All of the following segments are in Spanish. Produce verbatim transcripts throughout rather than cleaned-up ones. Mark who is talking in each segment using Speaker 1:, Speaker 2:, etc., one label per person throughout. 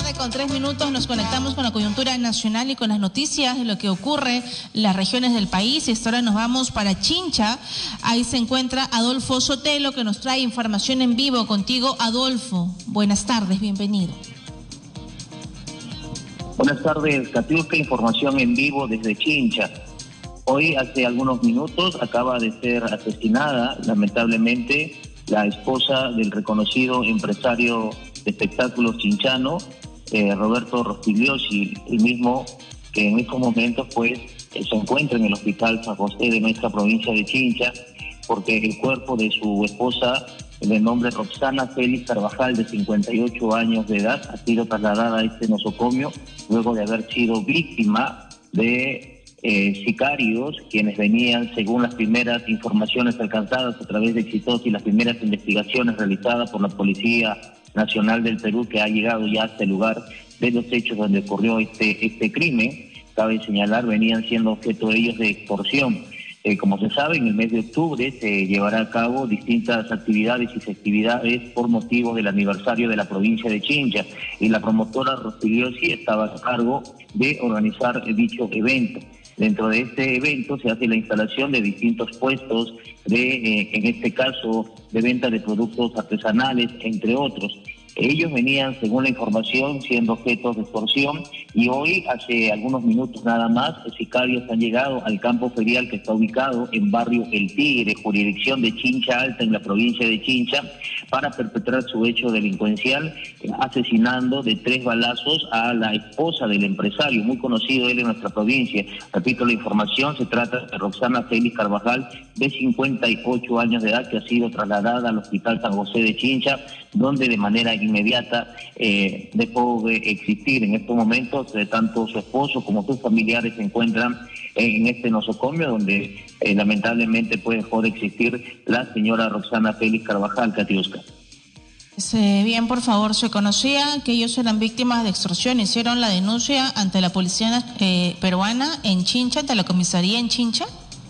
Speaker 1: tarde con tres minutos nos conectamos con la coyuntura nacional y con las noticias de lo que ocurre en las regiones del país. Y esta hora nos vamos para Chincha. Ahí se encuentra Adolfo Sotelo, que nos trae información en vivo. Contigo, Adolfo. Buenas tardes, bienvenido.
Speaker 2: Buenas tardes, Katiuska, información en vivo desde Chincha. Hoy, hace algunos minutos, acaba de ser asesinada, lamentablemente, la esposa del reconocido empresario de espectáculos chinchano, eh, Roberto Rospigliosi, el mismo que en estos momentos pues se encuentra en el hospital San José de nuestra provincia de Chincha, porque el cuerpo de su esposa, de nombre Roxana Félix Carvajal, de cincuenta y ocho años de edad, ha sido trasladada a este nosocomio luego de haber sido víctima de Eh, sicarios, quienes venían, según las primeras informaciones alcanzadas a través de Exitosa y las primeras investigaciones realizadas por la Policía Nacional del Perú, que ha llegado ya hasta el lugar de los hechos donde ocurrió este, este crimen. Cabe señalar, venían siendo objeto de ellos de extorsión. Eh, como se sabe, en el mes de octubre se llevará a cabo distintas actividades y festividades por motivo del aniversario de la provincia de Chincha, y la promotora Rospigliosi estaba a cargo de organizar dicho evento. Dentro de este evento se hace la instalación de distintos puestos de, eh, en este caso, de venta de productos artesanales, entre otros. Ellos venían, según la información, siendo objetos de extorsión, y hoy, hace algunos minutos nada más, los sicarios han llegado al campo ferial que está ubicado en barrio El Tigre, jurisdicción de Chincha Alta, en la provincia de Chincha, para perpetrar su hecho delincuencial, asesinando de tres balazos a la esposa del empresario, muy conocido él en nuestra provincia. Repito la información, se trata de Roxana Félix Carvajal, de cincuenta y ocho años de edad, que ha sido trasladada al Hospital San José de Chincha, donde de manera inmediata eh, dejó de existir. En estos momentos, eh, tanto su esposo como sus familiares se encuentran en este nosocomio, donde eh, lamentablemente pues, dejó de existir la señora Roxana Félix Carvajal, Katiuska.
Speaker 1: Sí, bien, por favor, se conocía que ellos eran víctimas de extorsión, hicieron la denuncia ante la policía eh, peruana en Chincha, ante la comisaría en Chincha.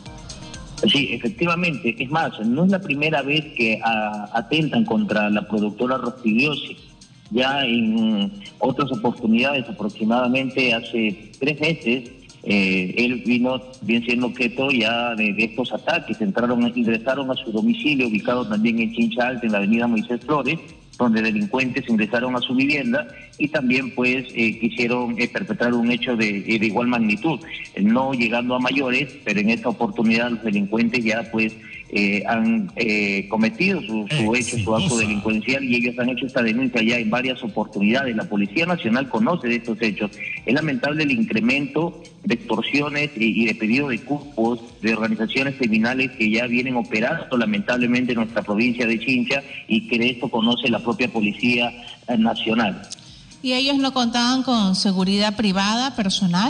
Speaker 2: Sí, efectivamente. Es más, no es la primera vez que a, atentan contra la productora Rospigliosi. Ya en otras oportunidades, aproximadamente hace tres meses, eh, él vino bien siendo objeto ya de, de estos ataques. Entraron, ingresaron a su domicilio, ubicado también en Chincha Alta, en la avenida Moisés Flores, donde delincuentes ingresaron a su vivienda y también pues eh, quisieron eh, perpetrar un hecho de, de igual magnitud, eh, no llegando a mayores, pero en esta oportunidad los delincuentes ya pues eh, han eh, cometido su, su hecho, su acto delincuencial, y ellos han hecho esta denuncia ya en varias oportunidades. La Policía Nacional conoce de estos hechos. Es lamentable el incremento de extorsiones y, y de pedido de cupos de organizaciones criminales que ya vienen operando lamentablemente en nuestra provincia de Chincha, y que de esto conoce la propia Policía Nacional.
Speaker 1: ¿Y ellos no contaban con seguridad privada, personal?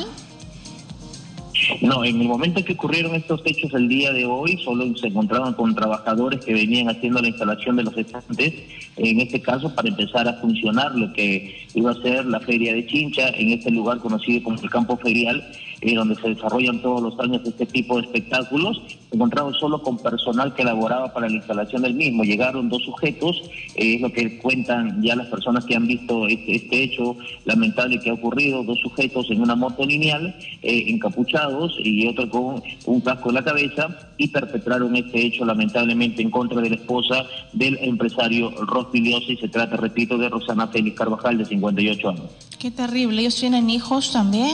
Speaker 2: No, en el momento que ocurrieron estos hechos el día de hoy, solo se encontraban con trabajadores que venían haciendo la instalación de los estantes, en este caso para empezar a funcionar lo que iba a ser la feria de Chincha, en este lugar conocido como el campo ferial, eh, donde se desarrollan todos los años este tipo de espectáculos. Encontraron solo con personal que elaboraba para la instalación del mismo. Llegaron dos sujetos, eh, es lo que cuentan ya las personas que han visto este, este hecho lamentable que ha ocurrido, dos sujetos en una moto lineal, eh, encapuchados, y otro con un casco en la cabeza, y perpetraron este hecho lamentablemente en contra de la esposa del empresario Rospigliosi. Se trata, repito, de Roxana Félix Carvajal, de cincuenta y ocho años.
Speaker 1: Qué terrible. ¿Ellos tienen hijos también?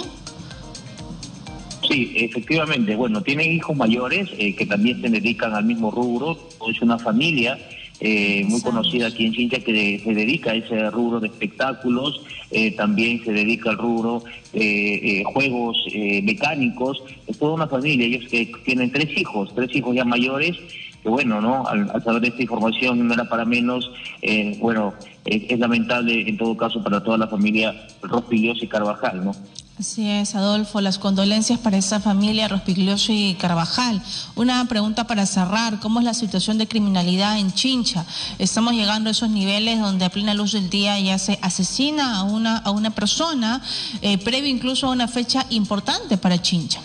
Speaker 2: Sí, efectivamente. Bueno, tienen hijos mayores eh, que también se dedican al mismo rubro. Es una familia eh, muy conocida aquí en Chincha que de, se dedica a ese rubro de espectáculos. Eh, también se dedica al rubro eh, eh, juegos eh, mecánicos. Es toda una familia. Ellos que tienen tres hijos, tres hijos ya mayores, que bueno, ¿no? Al, al saber esta información no era para menos, eh, bueno, es, es lamentable en todo caso para toda la familia Rospigliosi y Carvajal, ¿no?
Speaker 1: Así es, Adolfo, las condolencias para esa familia Rospigliosi y Carvajal. Una pregunta para cerrar: ¿cómo es la situación de criminalidad en Chincha? Estamos llegando a esos niveles donde a plena luz del día ya se asesina a una, a una persona, eh, previo incluso a una fecha importante para Chincha.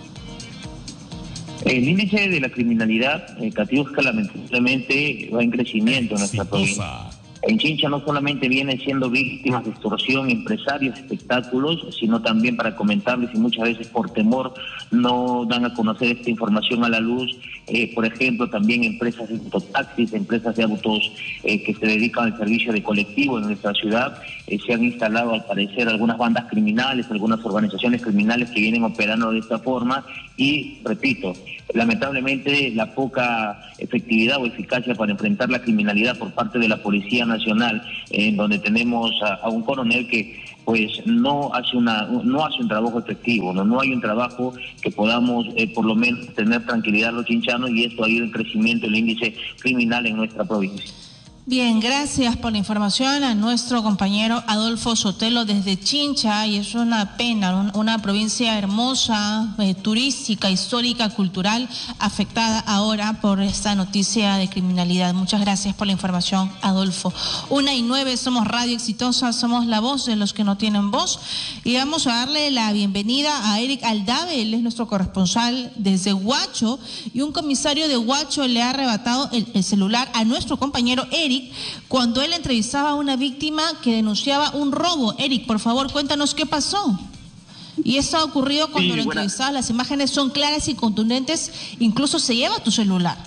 Speaker 2: El índice de la criminalidad, eh, Katiuska, lamentablemente va en crecimiento en nuestra provincia. En Chincha no solamente vienen siendo víctimas de extorsión empresarios, espectáculos, sino también para comentarles, y muchas veces por temor no dan a conocer esta información a la luz, eh, por ejemplo, también empresas de autotaxis, empresas de autos eh, que se dedican al servicio de colectivo en nuestra ciudad, eh, se han instalado al parecer algunas bandas criminales, algunas organizaciones criminales que vienen operando de esta forma y, repito, lamentablemente la poca efectividad o eficacia para enfrentar la criminalidad por parte de la Policía Nacional, en donde tenemos a, a un coronel que pues no hace una no hace un trabajo efectivo, no no hay un trabajo que podamos eh, por lo menos tener tranquilidad los chinchanos, y esto ha ido en crecimiento el índice criminal en nuestra provincia.
Speaker 1: Bien, gracias por la información a nuestro compañero Adolfo Sotelo desde Chincha, y es una pena, una provincia hermosa, eh, turística, histórica, cultural, afectada ahora por esta noticia de criminalidad. Muchas gracias por la información, Adolfo. Una y nueve, somos Radio Exitosa, somos la voz de los que no tienen voz, y vamos a darle la bienvenida a Eric Aldave. Él es nuestro corresponsal desde Huacho, y un comisario de Huacho le ha arrebatado el, el celular a nuestro compañero Eric cuando él entrevistaba a una víctima que denunciaba un robo. Eric, por favor, cuéntanos qué pasó. Y esto ha ocurrido cuando sí, lo entrevistabas, las imágenes son claras y contundentes, incluso se lleva tu celular.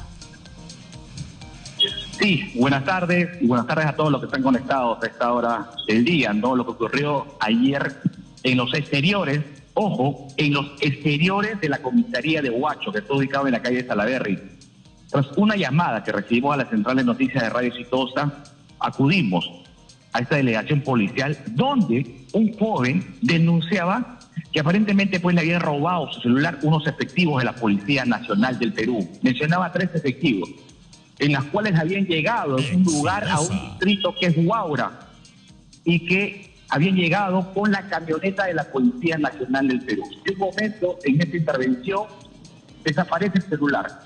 Speaker 3: Sí, buenas tardes, y buenas tardes a todos los que están conectados a esta hora del día, ¿no? Lo que ocurrió ayer en los exteriores, ojo, en los exteriores de la comisaría de Huacho, que está ubicado en la calle Salaberry. Tras una llamada que recibimos a la central de noticias de Radio Exitosa, acudimos a esta delegación policial donde un joven denunciaba que aparentemente pues le habían robado su celular unos efectivos de la Policía Nacional del Perú. Mencionaba tres efectivos, en las cuales habían llegado en un lugar, a un distrito que es Huaura, y que habían llegado con la camioneta de la Policía Nacional del Perú. En un momento, en esta intervención, desaparece el celular.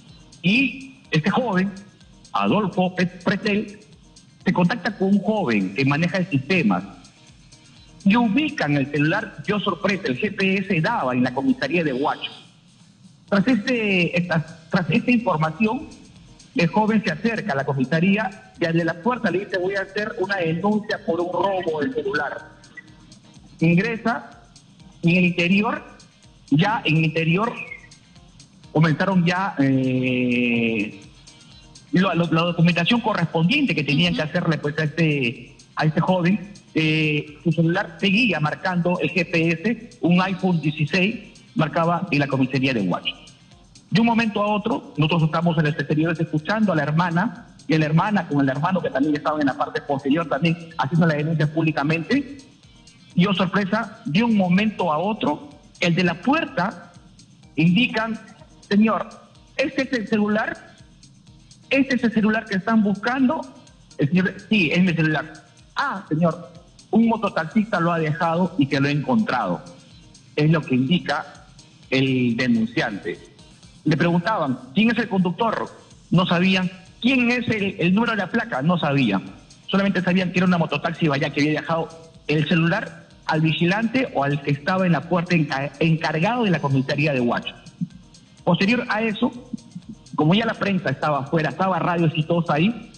Speaker 3: Y este joven, Adolfo Pretel, se contacta con un joven que maneja el sistema y ubican el celular. Yo sorpresa, el G P S daba en la comisaría de Huacho. Tras, este, esta, tras esta información, el joven se acerca a la comisaría y al de la puerta le dice: voy a hacer una denuncia por un robo del celular. Ingresa y en el interior, ya en el interior, comenzaron ya eh, lo, lo, la documentación correspondiente que tenían que hacerle pues a este a este joven. Eh, su celular seguía marcando el G P S, un iPhone dieciséis marcaba en la comisaría de Huacho. De un momento a otro, nosotros estamos en los exteriores escuchando a la hermana, y a la hermana con el hermano que también estaba en la parte posterior también haciendo la denuncia públicamente. Y oh sorpresa, de un momento a otro, el de la puerta indican: señor, ¿este es el celular? ¿Este es el celular que están buscando? El señor, sí, es mi celular. Ah, señor, un mototaxista lo ha dejado y que lo ha encontrado. Es lo que indica el denunciante. Le preguntaban: ¿quién es el conductor? No sabían. ¿Quién es el, el número de la placa? No sabían. Solamente sabían que era una mototaxi vaya que había dejado el celular al vigilante o al que estaba en la puerta encar encargado de la comisaría de Huacho. Posterior a eso, como ya la prensa estaba afuera, estaba Radio Exitosa ahí,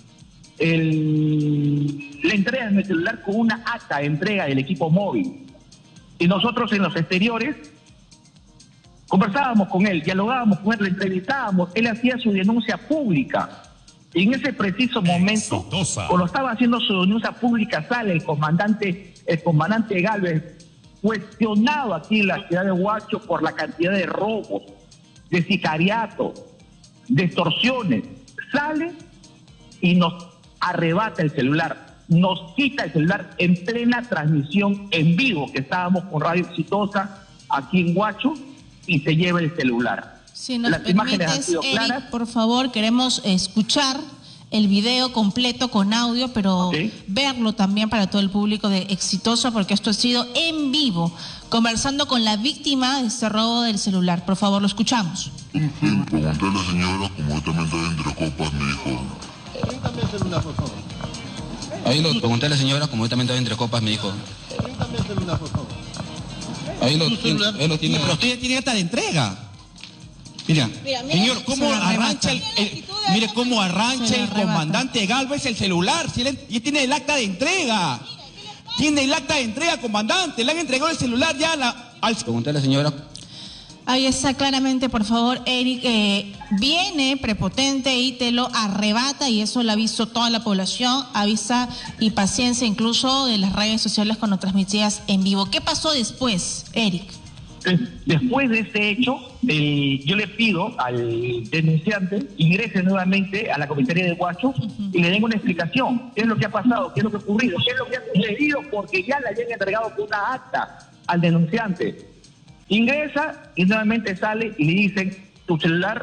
Speaker 3: el, le entregan el celular con una acta de entrega del equipo móvil. Y nosotros en los exteriores conversábamos con él, dialogábamos con él, le entrevistábamos, él hacía su denuncia pública. Y en ese preciso momento, Exitosa, cuando estaba haciendo su denuncia pública, sale el comandante, el comandante Galvez, cuestionado aquí en la ciudad de Huacho por la cantidad de robos, de sicariato, de extorsiones. Sale y nos arrebata el celular, nos quita el celular en plena transmisión en vivo, que estábamos con Radio Exitosa aquí en Huacho, y se lleva el celular.
Speaker 1: Si nos Las imágenes han sido Eric, claras. Por favor, queremos escuchar el video completo con audio, pero okay, verlo también para todo el público de Exitosa, porque esto ha sido en vivo, conversando con la víctima de este robo del celular. Por favor, lo escuchamos.
Speaker 4: Sí, le pregunté a la señora, como yo también estaba entre copas, me dijo...
Speaker 5: Permítame el celular, por favor.
Speaker 6: Ahí lo pregunté a la señora, como yo también estaba entre copas, me dijo...
Speaker 5: Permítame el celular, por favor.
Speaker 6: Ahí lo, tiene, ahí lo tiene.
Speaker 7: Pero usted ya tiene acta de entrega.
Speaker 6: Mira,
Speaker 7: Mira, mira, señor, cómo arrancha el, el, mire cómo arrancha el comandante Galvez el celular, si él, y tiene el acta de entrega. Tiene el acta de entrega, comandante, le han entregado el celular ya a la, al...
Speaker 6: Pregunta a la señora.
Speaker 1: Ahí está claramente, por favor, Eric, eh, viene prepotente y te lo arrebata, y eso lo ha visto toda la población, avisa y paciencia incluso de las redes sociales cuando transmitías en vivo. ¿Qué pasó después, Eric?
Speaker 3: Después de este hecho, eh, yo le pido al denunciante ingrese nuevamente a la comisaría de Huacho uh-huh. y le den una explicación. ¿Qué es lo que ha pasado? ¿Qué es lo que ha ocurrido? ¿Qué es lo que ha sucedido? Porque ya le habían entregado una acta al denunciante. Ingresa y nuevamente sale y le dicen, tu celular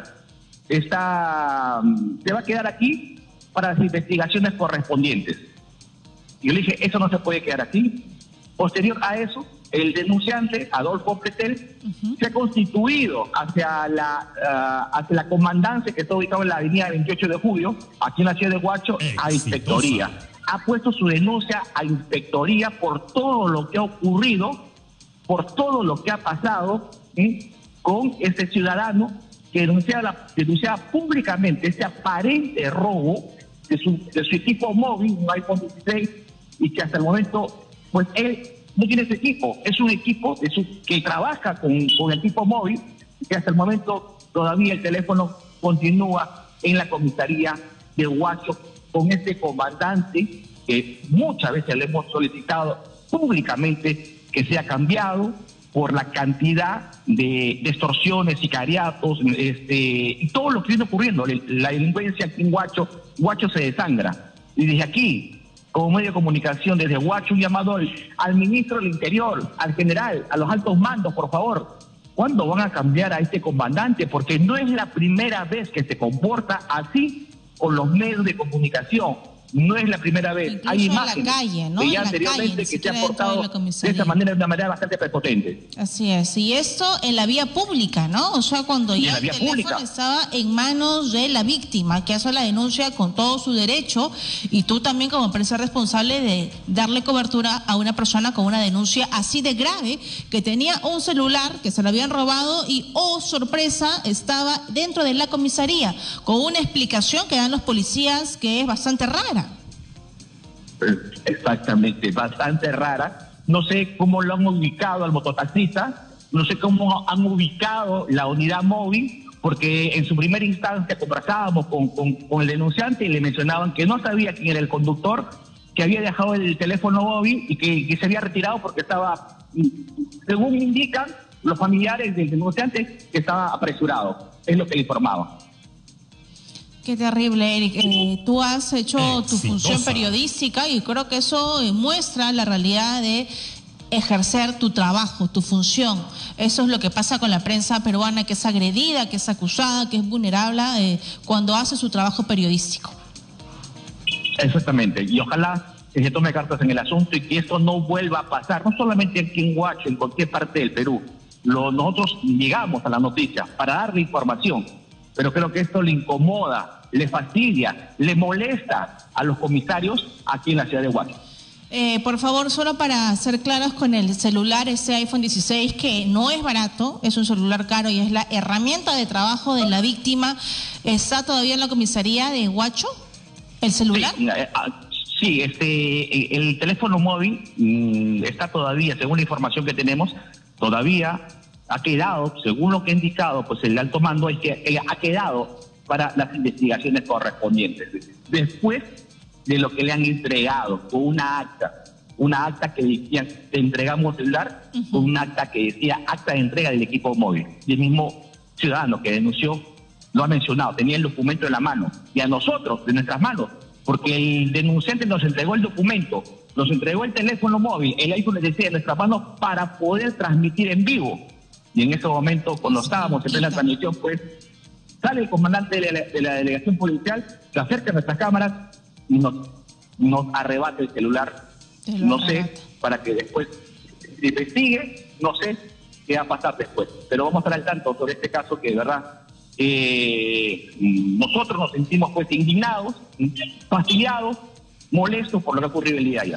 Speaker 3: está, te va a quedar aquí para las investigaciones correspondientes. Y yo le dije, eso no se puede quedar aquí. Posterior a eso, el denunciante, Adolfo Pretel, uh-huh. se ha constituido hacia la, uh, hacia la comandancia que está ubicada en la avenida veintiocho de julio, aquí en la ciudad de Huacho, a inspectoría. Ha puesto su denuncia a inspectoría por todo lo que ha ocurrido, por todo lo que ha pasado ¿eh? con este ciudadano que denunciaba, denunciaba públicamente este aparente robo de su, de su equipo móvil, un iPhone dieciséis, y que hasta el momento, pues él no tiene ese equipo, es un equipo de su, que trabaja con, con el equipo móvil, y que hasta el momento todavía el teléfono continúa en la comisaría de Huacho con este comandante que muchas veces le hemos solicitado públicamente que sea cambiado por la cantidad de, de extorsiones, sicariatos, este, y todo lo que viene ocurriendo. La delincuencia aquí en Huacho, Huacho se desangra. Y desde aquí, como medio de comunicación, desde Huacho, un llamado al, al ministro del Interior, al general, a los altos mandos, por favor, ¿cuándo van a cambiar a este comandante? Porque no es la primera vez que se comporta así con los medios de comunicación. No es la primera vez.
Speaker 1: Incluso
Speaker 3: hay imágenes
Speaker 1: en la calle, ¿no?
Speaker 3: que ya
Speaker 1: en
Speaker 3: anteriormente
Speaker 1: calle,
Speaker 3: que se ha portado de, de esa manera, de una manera bastante prepotente.
Speaker 1: Así es. Y esto en la vía pública, ¿no? O sea, cuando ya el teléfono pública. estaba en manos de la víctima, que hace la denuncia con todo su derecho, y tú también como empresa responsable de darle cobertura a una persona con una denuncia así de grave, que tenía un celular que se lo habían robado y, oh sorpresa, estaba dentro de la comisaría, con una explicación que dan los policías que es bastante rara.
Speaker 3: Exactamente, bastante rara. No sé cómo lo han ubicado al mototaxista, no sé cómo han ubicado la unidad móvil, porque en su primera instancia conversábamos con, con, con el denunciante y le mencionaban que no sabía quién era el conductor, que había dejado el teléfono móvil y que, que se había retirado porque estaba, según indican los familiares del denunciante, que estaba apresurado. Es lo que le informaba.
Speaker 1: Qué terrible, Eric. Eh, tú has hecho Exitosa. tu función periodística y creo que eso muestra la realidad de ejercer tu trabajo, tu función. Eso es lo que pasa con la prensa peruana, que es agredida, que es acusada, que es vulnerable eh, cuando hace su trabajo periodístico.
Speaker 3: Exactamente. Y ojalá que se tome cartas en el asunto y que esto no vuelva a pasar, no solamente aquí en Huacho, en cualquier parte del Perú. Lo, nosotros llegamos a la noticia para darle información, pero creo que esto le incomoda, le fastidia, le molesta a los comisarios aquí en la ciudad de Huacho.
Speaker 1: Eh, por favor, solo para ser claros con el celular, ese iPhone dieciséis, que no es barato, es un celular caro y es la herramienta de trabajo de la víctima, ¿está todavía en la comisaría de Huacho, el celular?
Speaker 3: Sí, eh, sí este, el teléfono móvil mmm, está todavía, según la información que tenemos, todavía ha quedado, según lo que ha indicado pues el alto mando, es que ha quedado para las investigaciones correspondientes. Después de lo que le han entregado, con una acta, una acta que decía, te entregamos celular, uh-huh. con una acta que decía acta de entrega del equipo móvil. Y el mismo ciudadano que denunció lo ha mencionado, tenía el documento en la mano, y a nosotros, de nuestras manos, porque el denunciante nos entregó el documento, nos entregó el teléfono móvil, el iPhone dieciséis en nuestras manos para poder transmitir en vivo. Y en ese momento, cuando estábamos en plena transmisión, pues sale el comandante de la, de la delegación policial, se acerca a nuestras cámaras y nos, nos arrebata el celular. No arrebata. sé, para que después se investigue, no sé qué va a pasar después. Pero vamos a estar al tanto sobre este caso que de verdad eh, nosotros nos sentimos pues indignados, fastidiados, molestos por lo que ha ocurrido el día de ayer.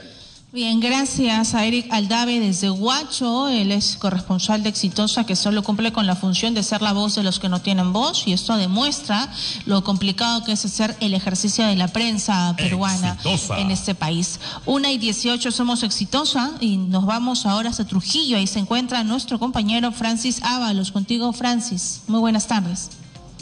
Speaker 1: Bien, gracias a Eric Aldave desde Huacho. Él es corresponsal de Exitosa, que solo cumple con la función de ser la voz de los que no tienen voz, y esto demuestra lo complicado que es hacer el ejercicio de la prensa peruana Exitosa en este país. Una y dieciocho, somos Exitosa y nos vamos ahora hasta Trujillo. Ahí se encuentra nuestro compañero Francis Ábalos. Contigo, Francis. Muy buenas tardes.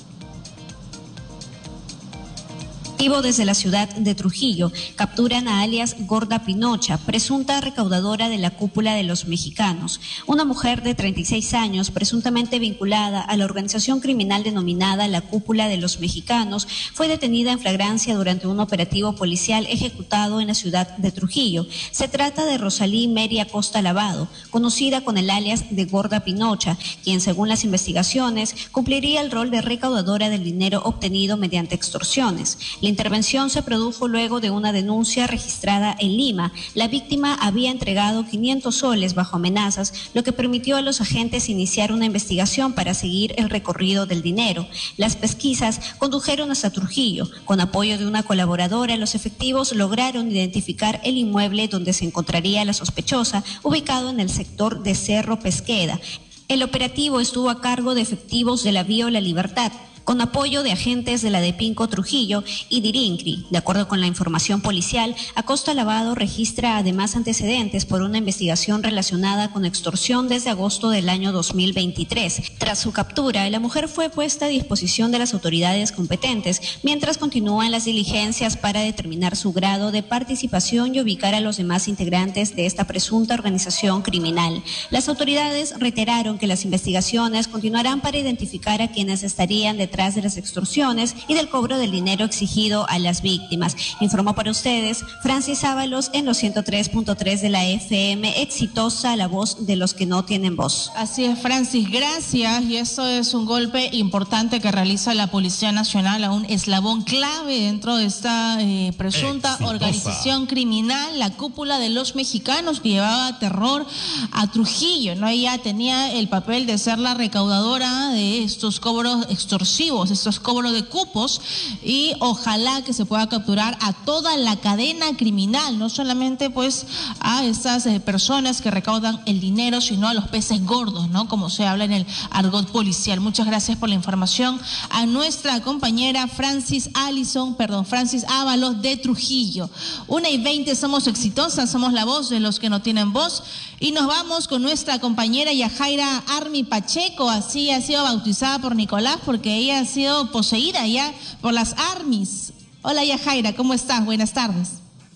Speaker 8: Desde la ciudad de Trujillo, capturan a alias Gorda Pinocha, presunta recaudadora de la cúpula de los mexicanos. Una mujer de treinta y seis años, presuntamente vinculada a la organización criminal denominada la Cúpula de los Mexicanos, fue detenida en flagrancia durante un operativo policial ejecutado en la ciudad de Trujillo. Se trata de Rosalí Meri Acosta Lavado, conocida con el alias de Gorda Pinocha, quien, según las investigaciones, cumpliría el rol de recaudadora del dinero obtenido mediante extorsiones. La intervención se produjo luego de una denuncia registrada en Lima. La víctima había entregado quinientos soles bajo amenazas, lo que permitió a los agentes iniciar una investigación para seguir el recorrido del dinero. Las pesquisas condujeron hasta Trujillo. Con apoyo de una colaboradora, los efectivos lograron identificar el inmueble donde se encontraría la sospechosa, ubicado en el sector de Cerro Pesqueda. El operativo estuvo a cargo de efectivos de la Vía La Libertad, con apoyo de agentes de la Depinco Trujillo y Dirincri. De acuerdo con la información policial, Acosta Lavado registra además antecedentes por una investigación relacionada con extorsión desde agosto del año dos mil veintitrés. Tras su captura, la mujer fue puesta a disposición de las autoridades competentes, mientras continúan las diligencias para determinar su grado de participación y ubicar a los demás integrantes de esta presunta organización criminal. Las autoridades reiteraron que las investigaciones continuarán para identificar a quienes estarían detrás de las extorsiones y del cobro del dinero exigido a las víctimas. Informó para ustedes Francis Ábalos en los ciento tres punto tres de la F M, Exitosa, la voz de los que no tienen voz.
Speaker 1: Así es, Francis, gracias. Y esto es un golpe importante que realiza la Policía Nacional a un eslabón clave dentro de esta eh, presunta Exitosa organización criminal, la Cúpula de los Mexicanos, que llevaba terror a Trujillo, ¿no? Ella tenía el papel de ser la recaudadora de estos cobros extorsivos, estos cobros de cupos, y ojalá que se pueda capturar a toda la cadena criminal, no solamente pues a estas eh, personas que recaudan el dinero, sino a los peces gordos, ¿no? Como se habla en el argot policial. Muchas gracias por la información a nuestra compañera Francis Allison, perdón, Francis Ábalos de Trujillo. Una y veinte, somos Exitosas, somos la voz de los que no tienen voz, y nos vamos con nuestra compañera Yajaira Armi Pacheco. Así ha sido bautizada por Nicolás, porque ella ha sido poseída ya por las armis. Hola Yajaira, ¿cómo estás? Buenas tardes.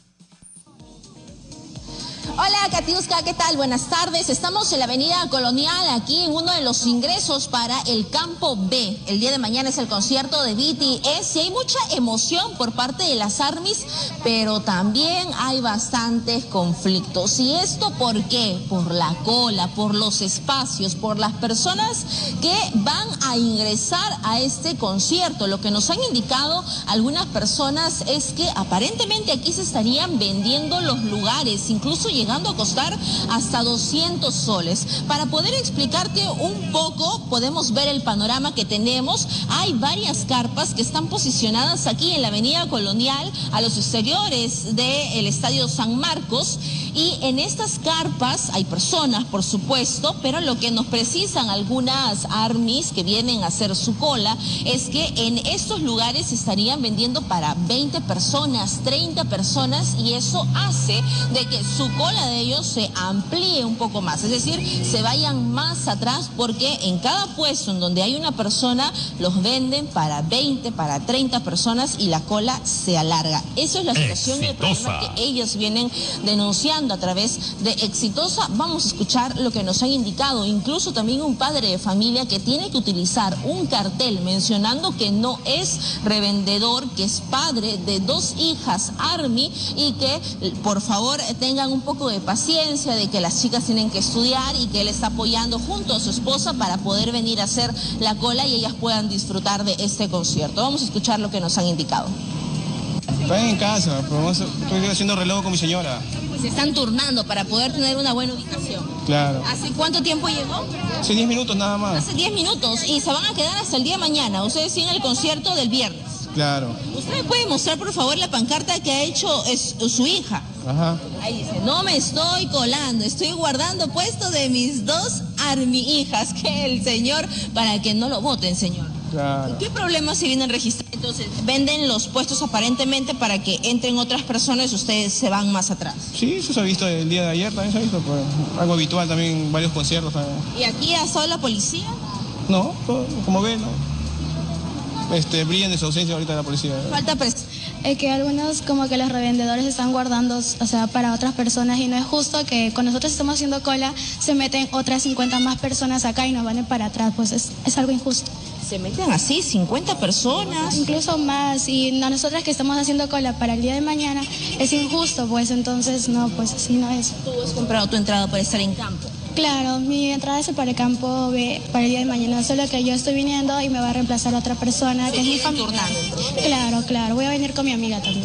Speaker 9: Hola Katiuska, ¿qué tal? Buenas tardes. Estamos en la avenida Colonial, aquí en uno de los ingresos para el Campo B. El día de mañana es el concierto de B T S y hay mucha emoción por parte de las armis, pero también hay bastantes conflictos. ¿Y esto por qué? Por la cola, por los espacios, por las personas que van a ingresar a este concierto. Lo que nos han indicado algunas personas es que aparentemente aquí se estarían vendiendo los lugares, incluso llegando a costar hasta doscientos soles. Para poder explicarte un poco, podemos ver el panorama que tenemos. Hay varias carpas que están posicionadas aquí en la avenida Colonial, a los exteriores del Estadio San Marcos, y en estas carpas hay personas, por supuesto, pero lo que nos precisan algunas armis que vienen a hacer su cola es que en estos lugares estarían vendiendo para veinte personas, treinta personas, y eso hace de que su cola de ellos se amplíe un poco más, es decir, se vayan más atrás, porque en cada puesto en donde hay una persona los venden para veinte, para treinta personas y la cola se alarga. Eso es la situación y el problema que ellos vienen denunciando a través de Exitosa. Vamos a escuchar lo que nos han indicado, incluso también un padre de familia que tiene que utilizar un cartel mencionando que no es revendedor, que es padre de dos hijas army y que por favor tengan un poco de paciencia, de que las chicas tienen que estudiar y que él está apoyando junto a su esposa para poder venir a hacer la cola y ellas puedan disfrutar de este concierto. Vamos a escuchar lo que nos han indicado.
Speaker 10: Estoy en casa, pero estoy haciendo reloj con mi señora.
Speaker 9: Se están turnando para poder tener una buena ubicación.
Speaker 10: Claro.
Speaker 9: ¿Hace cuánto tiempo llegó?
Speaker 10: Hace diez minutos nada más.
Speaker 9: Hace diez minutos y se van a quedar hasta el día de mañana. Ustedes siguen el concierto del viernes.
Speaker 10: Claro.
Speaker 9: ¿Usted me puede mostrar, por favor, la pancarta que ha hecho es, su hija?
Speaker 10: Ajá.
Speaker 9: Ahí dice, no me estoy colando, estoy guardando puesto de mis dos armi-hijas, que el señor, para que no lo voten, señor.
Speaker 10: Claro.
Speaker 9: ¿Qué problemas se vienen registrando? Entonces, venden los puestos aparentemente para que entren otras personas y ustedes se van más atrás.
Speaker 10: Sí, eso se ha visto el día de ayer, también se ha visto, pues, algo habitual también, varios conciertos también.
Speaker 9: ¿Y aquí ha estado la policía?
Speaker 10: No, todo, como ven, ¿no? Este, brillan de su ausencia ahorita la policía.
Speaker 9: Falta pres
Speaker 11: Es que algunos como que los revendedores están guardando, o sea, para otras personas y no es justo que cuando nosotros estamos haciendo cola se meten otras cincuenta más personas acá y nos van para atrás, pues es, es algo injusto.
Speaker 9: ¿Se meten así cincuenta personas?
Speaker 11: Incluso más, y a nosotras que estamos haciendo cola para el día de mañana es injusto, pues entonces no, pues así no es.
Speaker 9: ¿Tú has comprado tu entrada para estar en campo?
Speaker 11: Claro, mi entrada es para el campo B para el día de mañana, solo que yo estoy viniendo y me va a reemplazar otra persona que es mi familia. Claro, claro, voy a venir con mi amiga también.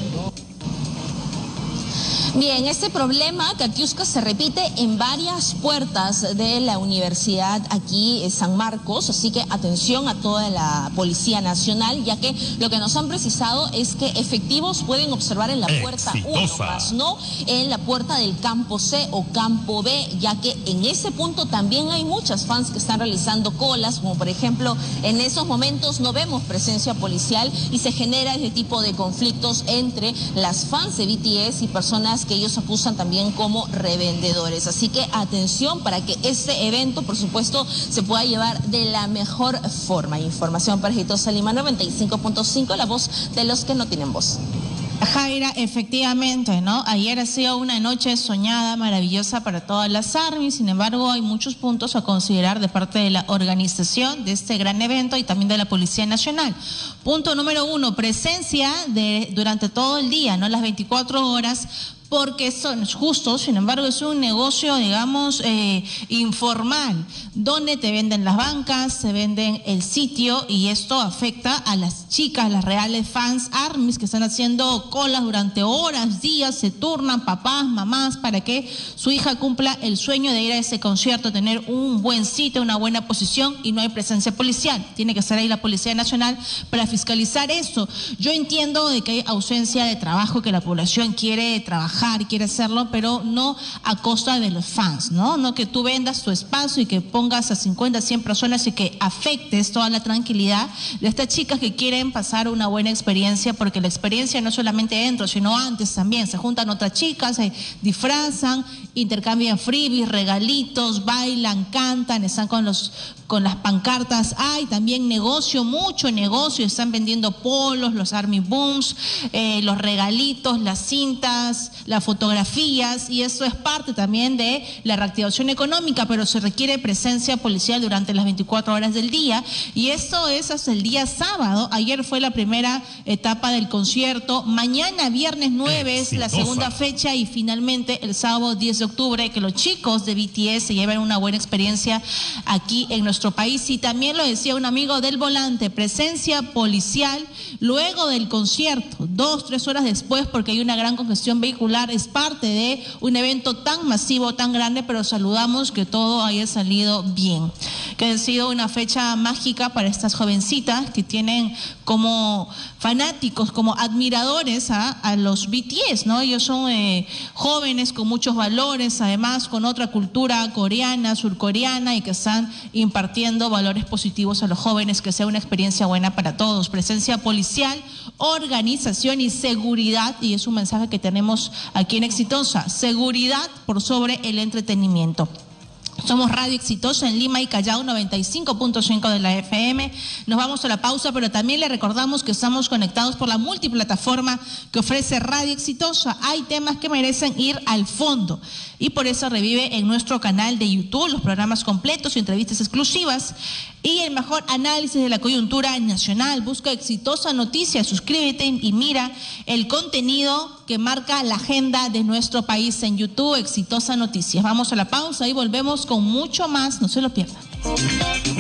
Speaker 9: Bien, este problema, Katiuska, se repite en varias puertas de la universidad aquí en San Marcos, así que atención a toda la Policía Nacional, ya que lo que nos han precisado es que efectivos pueden observar en la puerta uno, más no en la puerta del campo C o campo B, ya que en ese punto también hay muchas fans que están realizando colas, como por ejemplo en esos momentos no vemos presencia policial y se genera este tipo de conflictos entre las fans de B T S y personas que ellos acusan también como revendedores. Así que atención para que este evento, por supuesto, se pueda llevar de la mejor forma. Información para Exitosa Lima noventa y cinco punto cinco, la voz de los que no tienen voz.
Speaker 1: Jaira, efectivamente, ¿no? Ayer ha sido una noche soñada, maravillosa para todas las ARMY, sin embargo hay muchos puntos a considerar de parte de la organización de este gran evento y también de la Policía Nacional. Punto número uno, presencia de durante todo el día, ¿no? Las veinticuatro horas, porque son justos, sin embargo es un negocio, digamos, eh, informal, donde te venden las bancas, te venden el sitio y esto afecta a las chicas, las reales fans ARMYs que están haciendo colas durante horas, días, se turnan papás, mamás, para que su hija cumpla el sueño de ir a ese concierto, tener un buen sitio, una buena posición y no hay presencia policial. Tiene que estar ahí la Policía Nacional para fiscalizar eso. Yo entiendo de que hay ausencia de trabajo, que la población quiere trabajar y quiere hacerlo, pero no a costa de los fans, ¿no? No que tú vendas tu espacio y que pongas a cincuenta, cien personas y que afectes toda la tranquilidad de estas chicas que quieren pasar una buena experiencia, porque la experiencia no solamente dentro, sino antes también. Se juntan otras chicas, se disfrazan, intercambian freebies, regalitos, bailan, cantan, están con los con las pancartas. Hay también negocio, mucho negocio, están vendiendo polos, los Army Booms, eh, los regalitos, las cintas, las fotografías, y eso es parte también de la reactivación económica, pero se requiere presencia policial durante las veinticuatro horas del día, y esto es hasta el día sábado. Ayer fue la primera etapa del concierto, mañana viernes nueve es la segunda fecha, y finalmente el sábado diez de octubre, que los chicos de B T S se lleven una buena experiencia aquí en nuestro país. Y también lo decía un amigo del volante, presencia policial luego del concierto, dos, tres horas después, porque hay una gran congestión vehicular, es parte de un evento tan masivo, tan grande, pero saludamos que todo haya salido bien, que ha sido una fecha mágica para estas jovencitas que tienen como fanáticos, como admiradores a, a los B T S, ¿no? Ellos son eh, jóvenes con muchos valores, además con otra cultura coreana, surcoreana, y que están impartiendo valores positivos a los jóvenes, que sea una experiencia buena para todos. Presencia policial, organización y seguridad, y es un mensaje que tenemos aquí en Exitosa, seguridad por sobre el entretenimiento. Somos Radio Exitosa en Lima y Callao, noventa y cinco punto cinco de la F M. Nos vamos a la pausa, pero también le recordamos que estamos conectados por la multiplataforma que ofrece Radio Exitosa. Hay temas que merecen ir al fondo y por eso revive en nuestro canal de YouTube los programas completos y entrevistas exclusivas y el mejor análisis de la coyuntura nacional. Busca Exitosa Noticias, suscríbete y mira el contenido que marca la agenda de nuestro país en YouTube, Exitosa Noticias. Vamos a la pausa y volvemos con mucho más, no se lo pierdan.